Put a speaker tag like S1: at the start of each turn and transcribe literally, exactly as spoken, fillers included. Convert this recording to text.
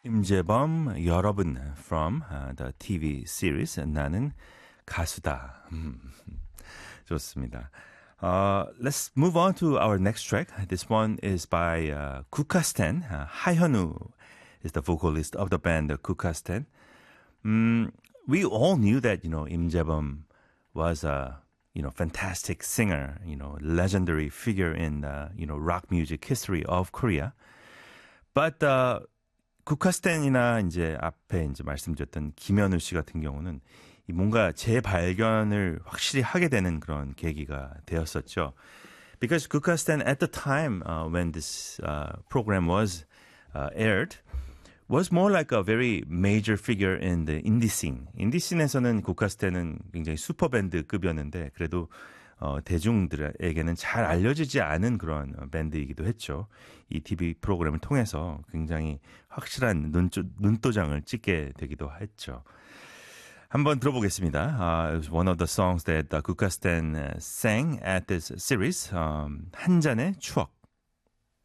S1: 임재범 여러분 from uh, the 티비 series 나는 가수다. 음, 좋습니다. Uh, let's move on to our next track. This one is by uh, 국카스텐. Uh, 하현우 is the vocalist of the band 국카스텐. Um, we all knew that you know 임재범 was a you know fantastic singer, you know legendary figure in the you know rock music history of Korea. But uh, 국카스텐이나 이제 앞에 이제 말씀드렸던 김현우 씨 같은 경우는 뭔가 재발견을 확실히 하게 되는 그런 계기가 되었었죠. Because 국카스텐 at the time uh, when this uh, program was uh, aired was more like a very major figure in the indie scene. 인디 씬에서는 국카스텐은 굉장히 슈퍼밴드급이었는데 그래도 어, 대중들에게는 잘 알려지지 않은 그런 밴드이기도 했죠. 이 티비 프로그램을 통해서 굉장히 확실한 눈조, 눈도장을 찍게 되기도 했죠. 한번 들어보겠습니다. Uh, it was one of the songs that uh, 국카스텐 sang at this series. Um, 한 잔의 추억.